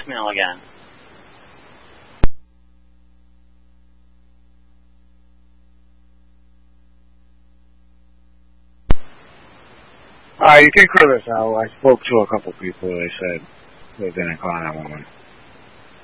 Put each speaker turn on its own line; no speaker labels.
voicemail again.
You can clear this out. I spoke to a couple people. They said they didn't call 911.